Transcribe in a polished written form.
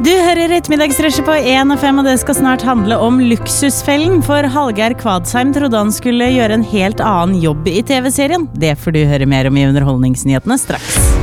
Du hører Ettermiddagsrushet på 1FM, og det skal snart handle om Luksusfellen, for Hallgeir Kvadsheim trodde han skulle gjøre en helt annen jobb i TV-serien. Det får du høre mer om i underholdningsnyhetene straks.